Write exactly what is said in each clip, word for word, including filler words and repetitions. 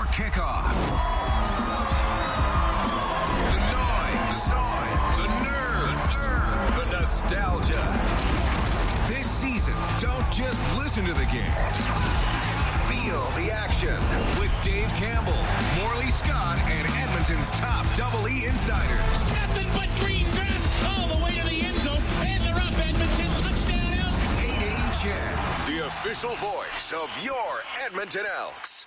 kickoff. The noise, the nerves, the nostalgia. This season, don't just listen to the game. Feel the action with Dave Campbell, Morley Scott, and Edmonton's top Double E insiders. Nothing but green grass all the way to the end zone, and they're up. Edmonton touchdown. eight eighty C H E D, the official voice of your Edmonton Elks.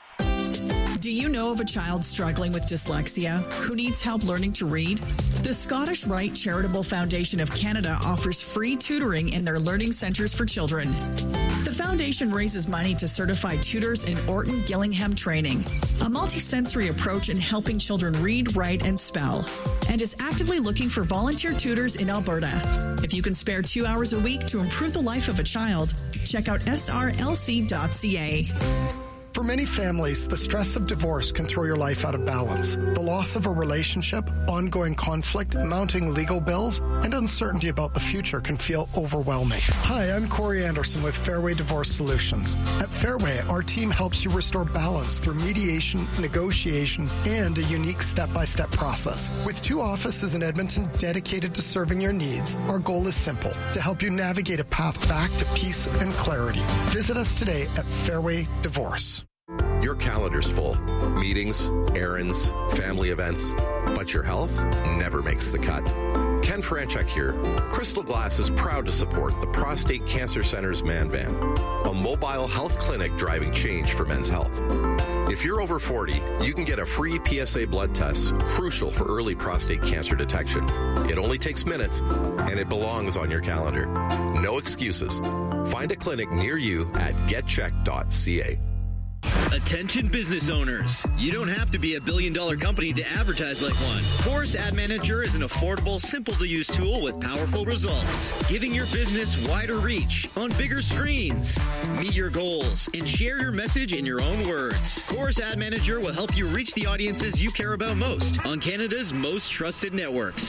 Do you know of a child struggling with dyslexia who needs help learning to read? The Scottish Rite Charitable Foundation of Canada offers free tutoring in their learning centres for children. The foundation raises money to certify tutors in Orton Gillingham training, a multi-sensory approach in helping children read, write, and spell, and is actively looking for volunteer tutors in Alberta. If you can spare two hours a week to improve the life of a child, check out S R L C dot C A. For many families, the stress of divorce can throw your life out of balance. The loss of a relationship, ongoing conflict, mounting legal bills, and uncertainty about the future can feel overwhelming. Hi, I'm Corey Anderson with Fairway Divorce Solutions. At Fairway, our team helps you restore balance through mediation, negotiation, and a unique step-by-step process. With two offices in Edmonton dedicated to serving your needs, our goal is simple: to help you navigate a path back to peace and clarity. Visit us today at Fairway Divorce. Your calendar's full. Meetings, errands, family events. But your health never makes the cut. Ken Franchuk here. Crystal Glass is proud to support the Prostate Cancer Center's Man Van, a mobile health clinic driving change for men's health. If you're over forty, you can get a free P S A blood test, crucial for early prostate cancer detection. It only takes minutes, and it belongs on your calendar. No excuses. Find a clinic near you at get check dot c a. Attention business owners. You don't have to be a billion dollar company to advertise like one. Chorus Ad Manager is an affordable, simple to use tool with powerful results, giving your business wider reach on bigger screens. Meet your goals and share your message in your own words. Chorus Ad Manager will help you reach the audiences you care about most on Canada's most trusted networks.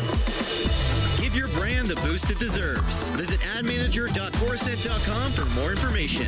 Give your brand the boost it deserves. Visit ad manager dot corusent dot com for more information.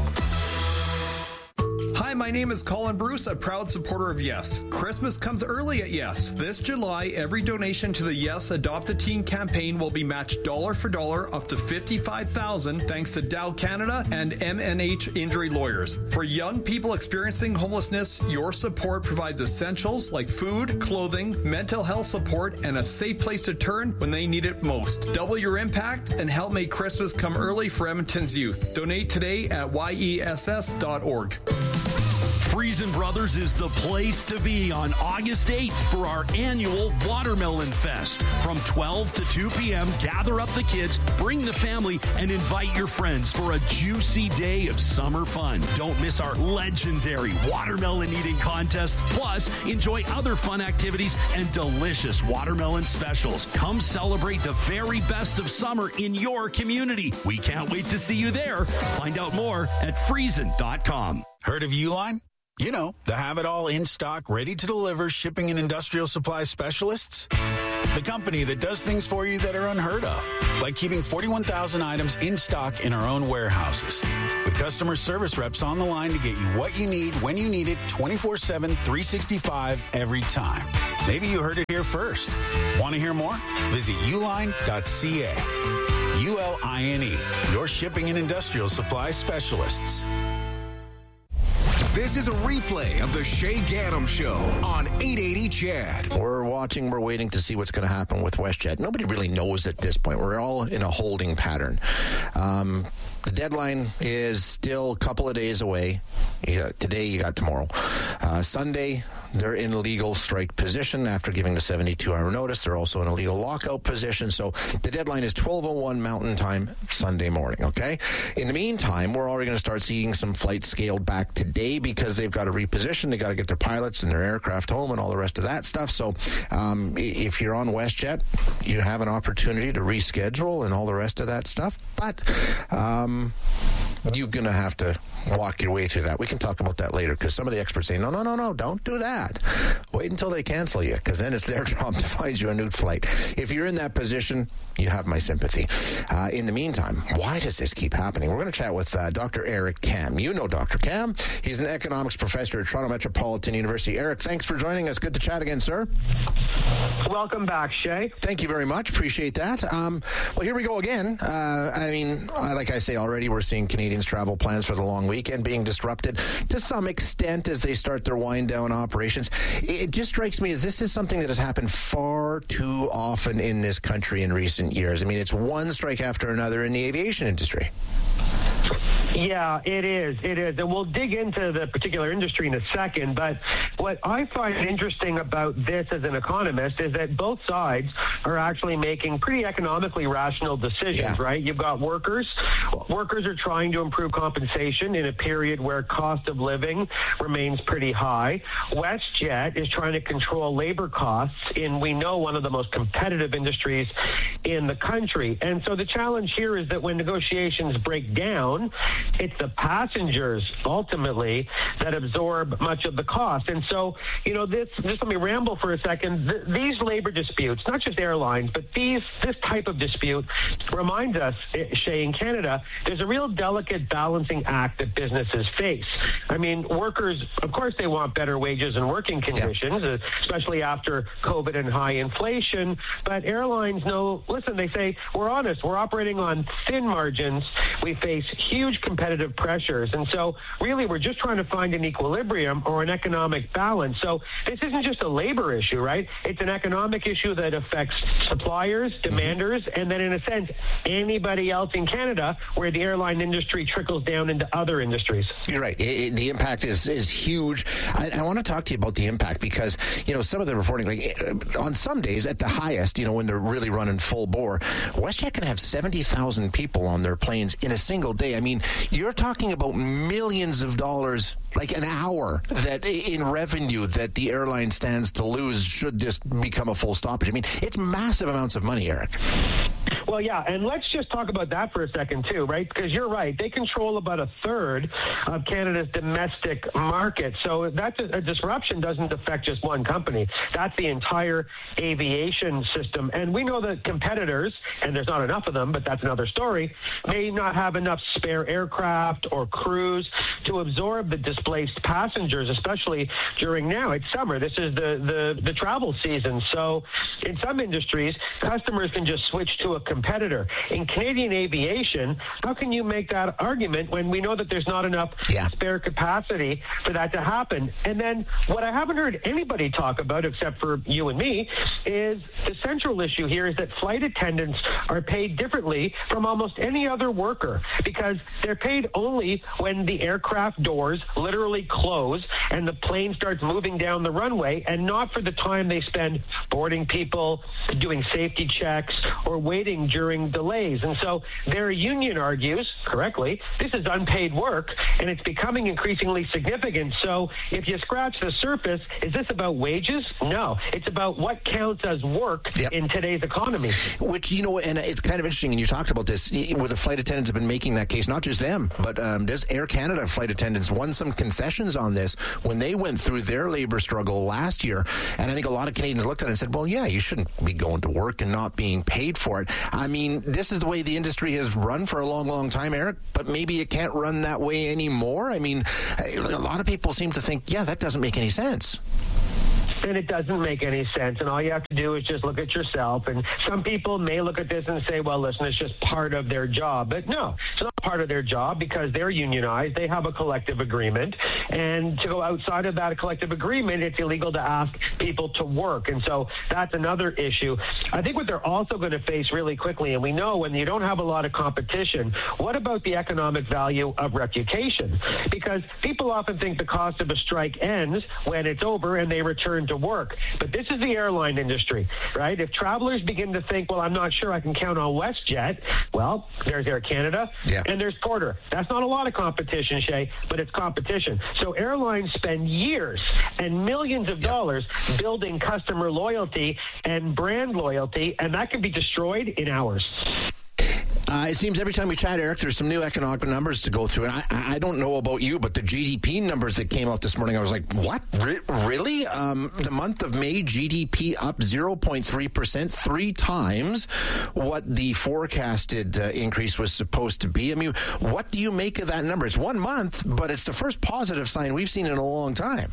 Hi, my name is Colin Bruce, a proud supporter of Yes. Christmas comes early at Yes. This July, every donation to the Yes Adopt a Teen campaign will be matched dollar for dollar up to fifty-five thousand dollars thanks to Dow Canada and M N H Injury Lawyers. For young people experiencing homelessness, your support provides essentials like food, clothing, mental health support, and a safe place to turn when they need it most. Double your impact and help make Christmas come early for Edmonton's youth. Donate today at Y E S S dot org. Friesen Brothers is the place to be on August eighth for our annual Watermelon Fest. From twelve to two p.m., gather up the kids, bring the family, and invite your friends for a juicy day of summer fun. Don't miss our legendary watermelon eating contest. Plus, enjoy other fun activities and delicious watermelon specials. Come celebrate the very best of summer in your community. We can't wait to see you there. Find out more at friesen dot com. Heard of Uline? You know, the have-it-all in-stock, ready-to-deliver shipping and industrial supply specialists. The company that does things for you that are unheard of, like keeping forty-one thousand items in stock in our own warehouses. With customer service reps on the line to get you what you need, when you need it, twenty-four seven, three sixty-five, every time. Maybe you heard it here first. Want to hear more? Visit uline dot c a. U L I N E, your shipping and industrial supply specialists. This is a replay of the Shay Gaddam Show on eight eighty C H E D. We're watching, we're waiting to see what's going to happen with WestJet. Nobody really knows at this point. We're all in a holding pattern. Um, the deadline is still a couple of days away. You got, today, you got tomorrow. Uh, Sunday, they're in legal strike position after giving the seventy-two hour notice. They're also in a legal lockout position. So the deadline is twelve oh one Mountain Time Sunday morning, okay? In the meantime, we're already going to start seeing some flights scaled back today because they've got to reposition. They got to get their pilots and their aircraft home and all the rest of that stuff. So um, if you're on WestJet, you have an opportunity to reschedule and all the rest of that stuff. But um, you're going to have to walk your way through that. We can talk about that later because some of the experts say, no, no, no, no, don't do that. wait until they cancel you, because then it's their job to find you a new flight. If you're in that position, you have my sympathy. Uh, in the meantime, why does this keep happening? We're going to chat with uh, Doctor Eric Kam. You know Doctor Kam. He's an economics professor at Toronto Metropolitan University. Eric, thanks for joining us. Good to chat again, sir. Welcome back, Shay. Thank you very much. Appreciate that. Um, well, here we go again. Uh, I mean, like I say already, we're seeing Canadians' travel plans for the long weekend being disrupted to some extent as they start their wind-down operations. It just strikes me as this is something that has happened far too often in this country in recent years. I mean, it's one strike after another in the aviation industry. Yeah, it is. It is. And we'll dig into the particular industry in a second. But what I find interesting about this as an economist is that both sides are actually making pretty economically rational decisions, yeah. right? You've got workers. Workers are trying to improve compensation in a period where cost of living remains pretty high. WestJet is trying to control labor costs in, we know, one of the most competitive industries in the country. And so the challenge here is that when negotiations break down, it's the passengers ultimately that absorb much of the cost. And so, you know, this, just let me ramble for a second. Th- these labor disputes, not just airlines, but these this type of dispute reminds us, Shay, in Canada, there's a real delicate balancing act that businesses face. I mean, workers, of course, they want better wages and working conditions, yeah. especially after COVID and high inflation. But airlines know, listen, they say, we're honest, we're operating on thin margins. We face huge competitive pressures. And so really we're just trying to find an equilibrium or an economic balance. So this isn't just a labor issue, right? It's an economic issue that affects suppliers, demanders, mm-hmm. and then in a sense, anybody else in Canada where the airline industry trickles down into other industries. You're right. It, it, the impact is, is huge. I, I want to talk to you about the impact because, you know, some of the reporting, like on some days at the highest, you know, when they're really running full bore, WestJet can have seventy thousand people on their planes in a single day. I mean, you're talking about millions of dollars, like an hour, that in revenue that the airline stands to lose should this become a full stoppage. I mean, it's massive amounts of money, Eric. Well, yeah, and let's just talk about that for a second, too, right? Because you're right. They control about a third of Canada's domestic market. So that's a, a disruption doesn't affect just one company. That's the entire aviation system. And we know that competitors, and there's not enough of them, but that's another story, may not have enough spare aircraft or crews to absorb the displaced passengers, especially during now. It's summer. This is the, the, the travel season. So in some industries, customers can just switch to a competitor. In Canadian aviation, how can you make that argument when we know that there's not enough yeah. spare capacity for that to happen? And then what I haven't heard anybody talk about, except for you and me, is the central issue here is that flight attendants are paid differently from almost any other worker because they're paid only when the aircraft doors literally close and the plane starts moving down the runway, and not for the time they spend boarding people, doing safety checks, or waiting during delays. And so their union argues, correctly, this is unpaid work, and it's becoming increasingly significant. So if you scratch the surface, is this about wages? No. It's about what counts as work yep. in today's economy. Which, you know, and it's kind of interesting, and you talked about this, where the flight attendants have been making that case, not just them, but um, this Air Canada flight attendants won some concessions on this when they went through their labor struggle last year. And I think a lot of Canadians looked at it and said, well, yeah, you shouldn't be going to work and not being paid for it. I mean, this is the way the industry has run for a long, long time, Eric, but maybe it can't run that way anymore. I mean, a lot of people seem to think, yeah, that doesn't make any sense. And it doesn't make any sense. And all you have to do is just look at yourself. And some people may look at this and say, well, listen, it's just part of their job. But no, it's not part of their job because they're unionized. They have a collective agreement. And to go outside of that collective agreement, it's illegal to ask people to work. And so that's another issue. I think what they're also going to face really quickly, and we know when you don't have a lot of competition, what about the economic value of reputation? Because people often think the cost of a strike ends when it's over and they return to work. But this is the airline industry, right? If travelers begin to think, well, I'm not sure I can count on WestJet, well, there's Air Canada yeah. and there's Porter. That's not a lot of competition, Shay, but it's competition. So airlines spend years and millions of dollars building customer loyalty and brand loyalty, and that can be destroyed in hours. Uh, it seems every time we chat, Eric, there's some new economic numbers to go through. And I, I don't know about you, but the G D P numbers that came out this morning, I was like, what? Re- really? Um, the month of May, G D P up zero point three percent, three times what the forecasted uh, increase was supposed to be. I mean, what do you make of that number? It's one month, but it's the first positive sign we've seen in a long time.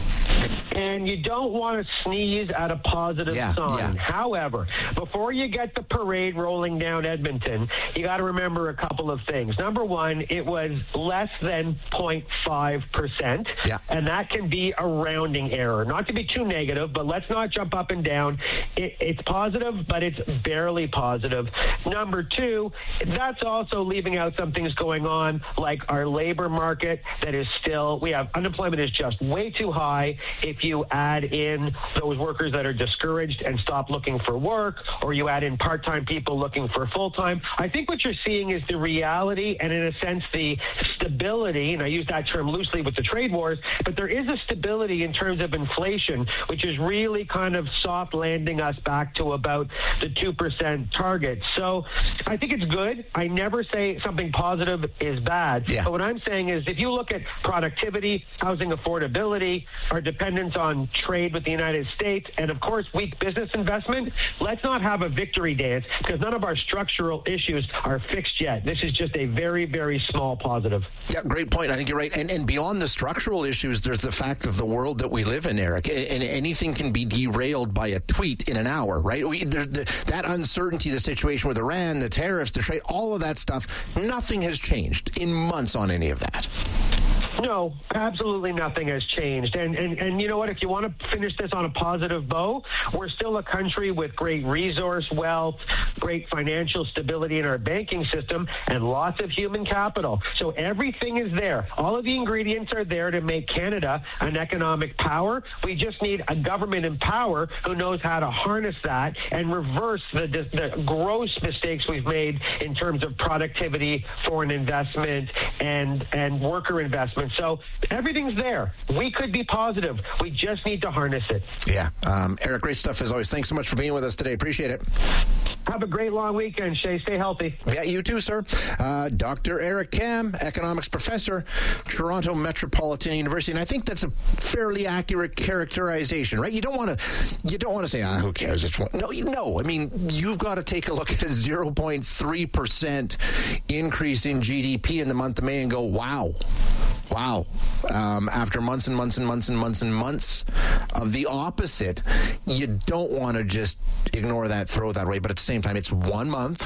And you don't want to sneeze at a positive yeah, sign. Yeah. However, before you get the parade rolling down Edmonton, you got to remember a couple of things. Number one, it was less than zero point five percent, yeah. and that can be a rounding error. Not to be too negative, but let's not jump up and down. It, it's positive, but it's barely positive. Number two, that's also leaving out some things going on, like our labor market that is still, we have unemployment is just way too high. If you add in those workers that are discouraged and stop looking for work, or you add in part-time people looking for full-time, I think what you're seeing is the reality and, in a sense, the stability, and I use that term loosely with the trade wars, but there is a stability in terms of inflation, which is really kind of soft landing us back to about the two percent target. So I think it's good. I never say something positive is bad. Yeah. But what I'm saying is if you look at productivity, housing affordability, our dependence on trade with the United States, and of course weak business investment, let's not have a victory dance because none of our structural issues are fixed yet. This is just a very, very small positive. Yeah, great point. I think you're right. And, and beyond the structural issues, there's the fact of the world that we live in, Eric. And anything can be derailed by a tweet in an hour, right? We, the, that uncertainty, the situation with Iran, the tariffs, the trade, all of that stuff, nothing has changed in months on any of that. No, absolutely nothing has changed. And, and and you know what? If you want to finish this on a positive bow, we're still a country with great resource wealth, great financial stability in our banking system, and lots of human capital. So everything is there. All of the ingredients are there to make Canada an economic power. We just need a government in power who knows how to harness that and reverse the, the, the gross mistakes we've made in terms of productivity, foreign investment, and, and worker investment. So everything's there. We could be positive. We just need to harness it. Yeah. Um, Eric, great stuff as always. Thanks so much for being with us today. Appreciate it. Have a great long weekend, Shay. Stay healthy. Yeah, you too, sir. Uh, Doctor Eric Kam, economics professor, Toronto Metropolitan University. And I think that's a fairly accurate characterization, right? You don't want to you don't want to say, ah, who cares? It's one. No, you know. I mean, you've got to take a look at a zero point three percent increase in G D P in the month of May and go, wow. Wow. Um, after months and months and months and months and months of the opposite, you don't want to just ignore that, throw that away. But at the same time, it's one month,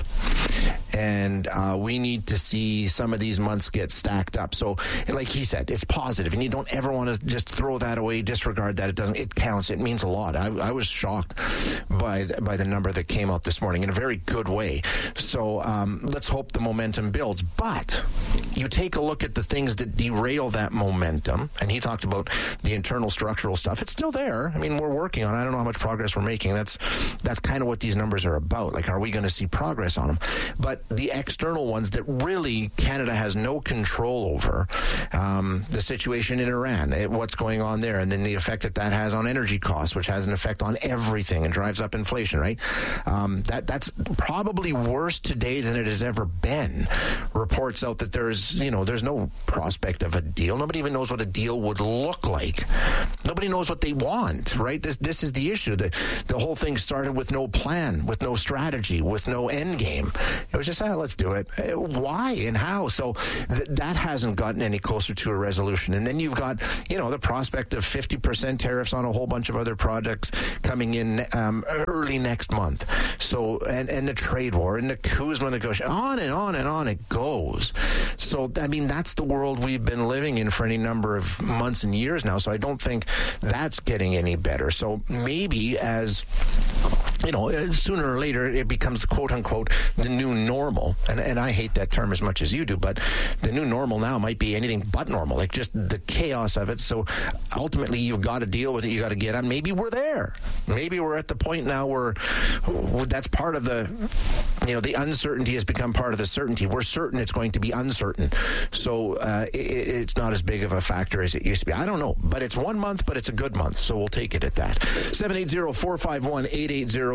and uh, we need to see some of these months get stacked up. So, like he said, it's positive, and you don't ever want to just throw that away, disregard that. It doesn't. It counts. It means a lot. I, I was shocked by by the number that came out this morning in a very good way. So um, let's hope the momentum builds. But you take a look at the things that derail that momentum, and he talked about the internal structural stuff. It's still there. I mean, we're working on it. I don't know how much progress we're making. That's that's kind of what these numbers are about. Like, are we going to see progress on them? But the external ones that really Canada has no control over, um, the situation in Iran, it, what's going on there, and then the effect that that has on energy costs, which has an effect on everything and drives up inflation, right? Um, that that's probably worse today than it has ever been. Reports out that there's, you know, there's no prospect of a deal. Nobody even knows what a deal would look like. Nobody knows what they want, right? This this is the issue. The, the whole thing started with no plan, with no strategy, with no end game. It was just, ah, let's do it. Why and how? So th- that hasn't gotten any closer to a resolution. And then you've got, you know, the prospect of fifty percent tariffs on a whole bunch of other projects coming in um, early next month. So, and, and the trade war and the Kuzma negotiation, on and on and on it goes. So, I mean, that's the world we've been living in for any number of months and years now. So I don't think that's getting any better. So maybe as, you know, sooner or later it becomes, quote unquote, the new normal. And, and I hate that term as much as you do, but the new normal now might be anything but normal, like just the chaos of it. So ultimately you've got to deal with it. You got to get on. Maybe we're there. Maybe we're at the point now where that's part of the, you know, the uncertainty has become part of the certainty. We're certain it's going to be uncertain. So uh, it, it's not as big of a factor as it used to be. I don't know, but it's one month, but it's a good month. So we'll take it at that. seven eight zero, four five one, eight eight zero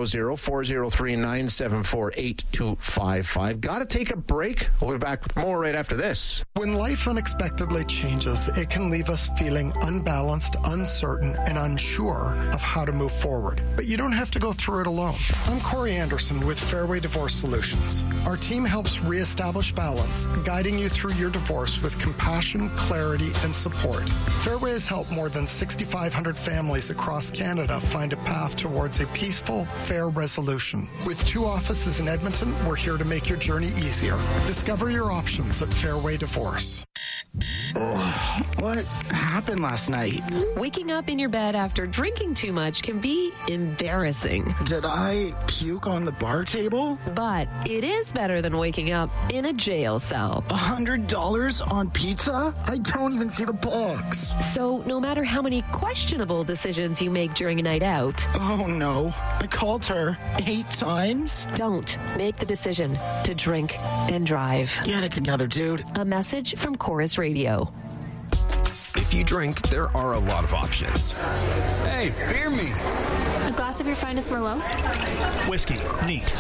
zero, four zero three, nine seven four, eight two five five. Got to take a break. We'll be back with more right after this. When life unexpectedly changes, it can leave us feeling unbalanced, uncertain, and unsure of how to move forward. But you don't have to go through it alone. I'm Corey Anderson with Fairway Divorce Solutions. Our team helps reestablish balance, guiding you through your divorce with compassion, clarity, and support. Fairway has helped more than six thousand five hundred families across Canada find a path towards a peaceful, fair resolution. With two offices in Edmonton, we're here to make your journey easier. Discover your options at Fairway Divorce. Oh, what happened last night? Waking up in your bed after drinking too much can be embarrassing. Did I puke on the bar table? But it is better than waking up in a jail cell. A hundred dollars on pizza? I don't even see the box. So no matter how many questionable decisions you make during a night out. Oh no, I called her eight times. Don't make the decision to drink and drive. Get it together, dude. A message from Chorus Radio. If you drink, there are a lot of options. Hey, beer me. A glass of your finest Merlot? Whiskey. Neat.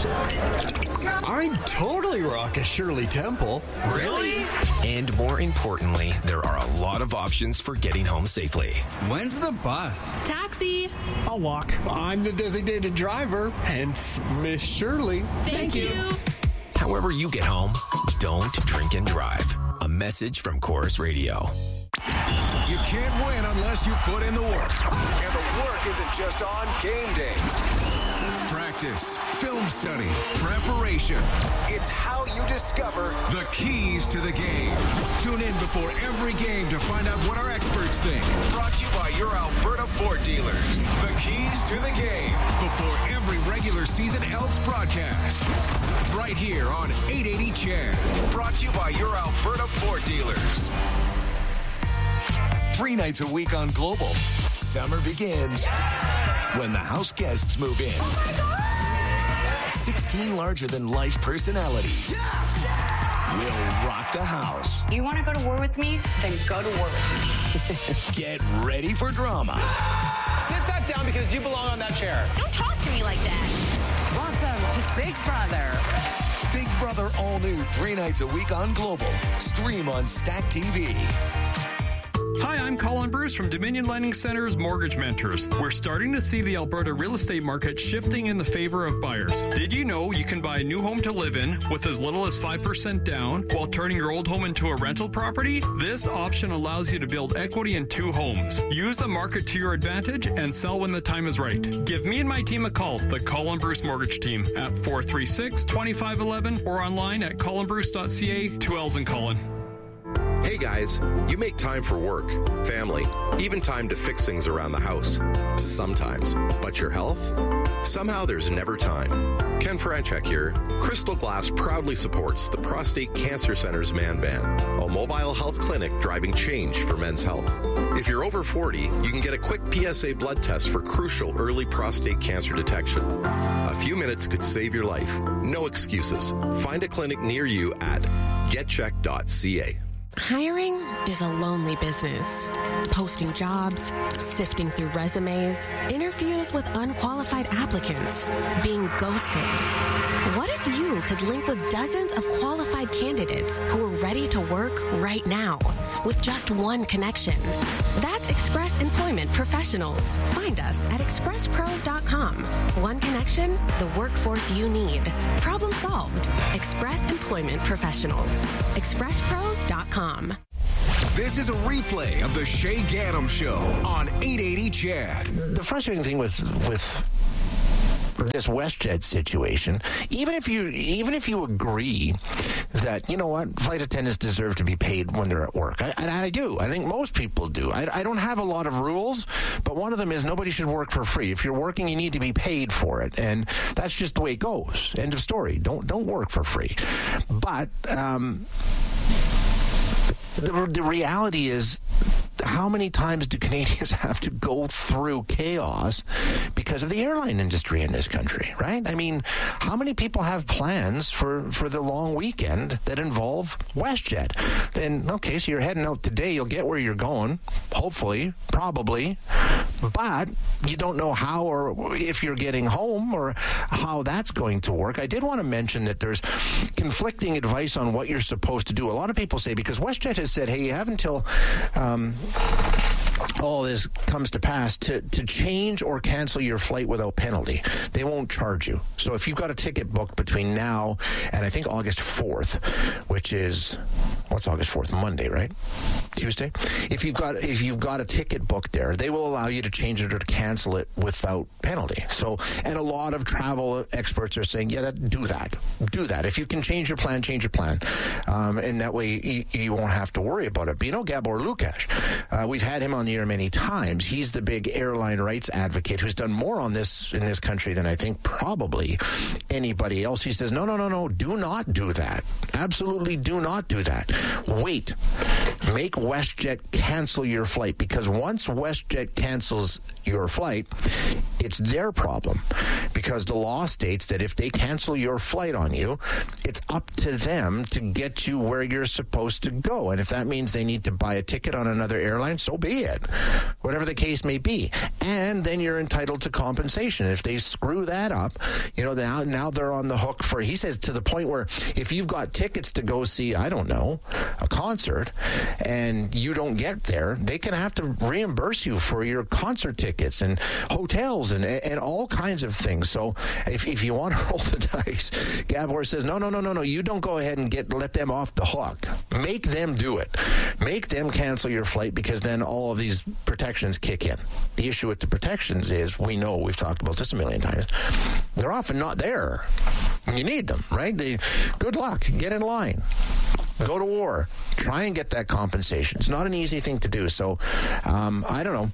I'd totally rock a Shirley Temple. Really? And more importantly, there are a lot of options for getting home safely. When's the bus? Taxi. I'll walk. I'm the designated driver, hence Miss Shirley. Thank, Thank you. you. However you get home, don't drink and drive. A message from Chorus Radio. You can't win unless you put in the work. And the work isn't just on game day. Practice, film study, preparation. It's how you discover the keys to the game. Tune in before every game to find out what our experts think. Brought to you by your Alberta Ford dealers. The keys to the game before every regular season Elks broadcast. Right here on eight eighty C H E D. Brought to you by your Alberta Ford dealers. Three nights a week on Global. Summer begins when the house guests move in. Oh sixteen larger-than-life personalities will rock the house. You want to go to war with me? Then go to war with me. Get ready for drama. Sit that down because you belong on that chair. Don't talk to me like that. Welcome to Big Brother. Big Brother all new three nights a week on Global. Stream on Stack T V. Hi, I'm Colin Bruce from Dominion Lending Center's Mortgage Mentors. We're starting to see the Alberta real estate market shifting in the favor of buyers. Did you know you can buy a new home to live in with as little as five percent down while turning your old home into a rental property? This option allows you to build equity in two homes. Use the market to your advantage and sell when the time is right. Give me and my team a call, the Colin Bruce Mortgage Team, at four three six, two five one one or online at colin bruce dot c a. Two L's in Colin. Hey guys, you make time for work, family, even time to fix things around the house. Sometimes. But your health? Somehow there's never time. Ken Franchek here. Crystal Glass proudly supports the Prostate Cancer Center's Man Van, a mobile health clinic driving change for men's health. If you're over forty, you can get a quick P S A blood test for crucial early prostate cancer detection. A few minutes could save your life. No excuses. Find a clinic near you at get check dot c a. Hiring is a lonely business. Posting jobs, sifting through resumes, interviews with unqualified applicants, being ghosted. What if you could link with dozens of qualified candidates who are ready to work right now with just one connection? That's Express Employment Professionals. Find us at express pros dot com. One connection, the workforce you need. Problem solved. Express Employment Professionals. express pros dot com. This is a replay of the Shay Gaddam Show on eight eighty C H E D. The frustrating thing with with this WestJet situation, even if you even if you agree that, you know what, flight attendants deserve to be paid when they're at work, I, and I do. I think most people do. I, I don't have a lot of rules, but one of them is nobody should work for free. If you're working, you need to be paid for it, and that's just the way it goes. End of story. Don't don't work for free. But um, the the reality is, how many times do Canadians have to go through chaos because of the airline industry in this country, right? I mean, how many people have plans for, for the long weekend that involve WestJet? Then, okay, so you're heading out today, you'll get where you're going, hopefully, probably. but you don't know how or if you're getting home or how that's going to work. I did want to mention that there's conflicting advice on what you're supposed to do. A lot of people say, because WestJet has said, hey, you have until um, all this comes to pass to, to change or cancel your flight without penalty. They won't charge you. So if you've got a ticket booked between now and I think August fourth, which is, what's August fourth? Monday, right? Tuesday? If you've got if you've got a ticket booked there, they will allow you to change it or to cancel it without penalty. So, and a lot of travel experts are saying, yeah, that, do that. Do that. If you can change your plan, change your plan. Um, and that way you, you won't have to worry about it. But you know, Gabor Lukács, uh, we've had him on the air many times. He's the big airline rights advocate who's done more on this in this country than I think probably anybody else. He says, no, no, no, no, do not do that. Absolutely do not do that. Wait. Make WestJet cancel your flight, because once WestJet cancels your flight, it's their problem, because the law states that if they cancel your flight on you, it's up to them to get you where you're supposed to go. And if that means they need to buy a ticket on another airline, so be it. Whatever the case may be. And then you're entitled to compensation. If they screw that up, you know, now, now they're on the hook for, he says, to the point where if you've got tickets to go see, I don't know, a concert, and you don't get there, they can have to reimburse you for your concert tickets and hotels and and all kinds of things. So if, if you want to roll the dice, Gabor says, no, no, no, no, no, you don't go ahead and get let them off the hook. Make them do it. Make them cancel your flight, because then all of these protections kick in. The issue with the protections is, we know, we've talked about this a million times, they're often not there when you need them, right? They, good luck. Get in line. Go to war. Try and get that compensation. It's not an easy thing to do. So, um, I don't know.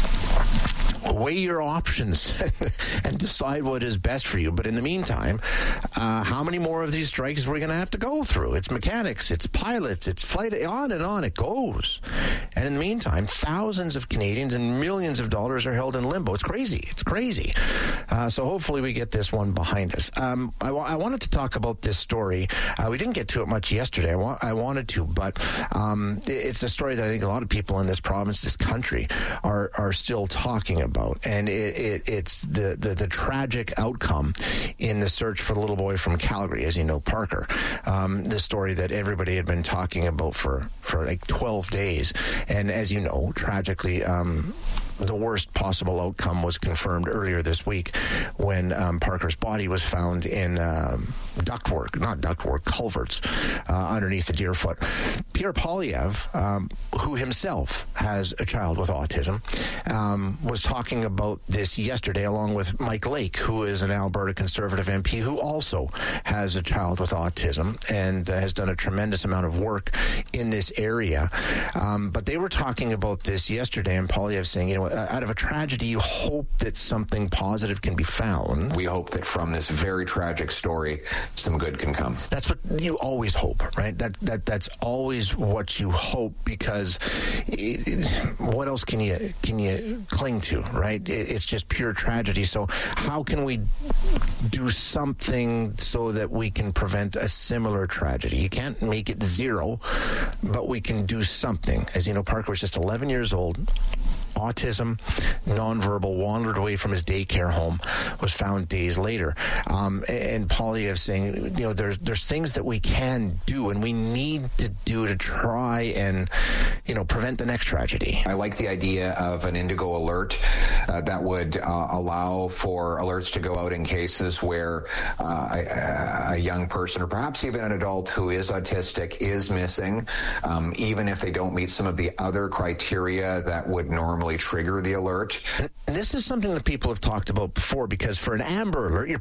Weigh your options and decide what is best for you. But in the meantime, uh, how many more of these strikes are we going to have to go through? It's mechanics, it's pilots, it's flight, on and on it goes. And in the meantime, thousands of Canadians and millions of dollars are held in limbo. It's crazy. It's crazy. Uh, so hopefully we get this one behind us. Um, I, wa- I wanted to talk about this story. Uh, we didn't get to it much yesterday. I, wa- I wanted to, but um, it's a story that I think a lot of people in this province, this country, are, are still talking about. About. And it, it, it's the, the, the tragic outcome in the search for the little boy from Calgary, as you know, Parker. Um, the story that everybody had been talking about for, for like twelve days. And as you know, tragically, um, the worst possible outcome was confirmed earlier this week when um, Parker's body was found in um, ductwork, not ductwork, culverts uh, underneath the Deerfoot. Pierre Poilievre, um, who himself has a child with autism, um, was talking about this yesterday along with Mike Lake, who is an Alberta Conservative M P who also has a child with autism and uh, has done a tremendous amount of work in this area. Um, but they were talking about this yesterday, and Poilievre saying, you know, out of a tragedy, you hope that something positive can be found. We hope that from this very tragic story, some good can come. That's what you always hope, right? That that that's always what you hope, because it, it, what else can you can you cling to, right? It, it's just pure tragedy. So how can we do something so that we can prevent a similar tragedy? You can't make it zero, but we can do something. As you know, Parker was just eleven years old. Autism, nonverbal, wandered away from his daycare home, was found days later. Um, and Poilievre saying, you know, there's there's things that we can do and we need to do to try and, you know, prevent the next tragedy. I like the idea of an Indigo alert uh, that would uh, allow for alerts to go out in cases where uh, a, a young person, or perhaps even an adult who is autistic, is missing, um, even if they don't meet some of the other criteria that would normally trigger the alert. And this is something that people have talked about before, because for an Amber Alert, you're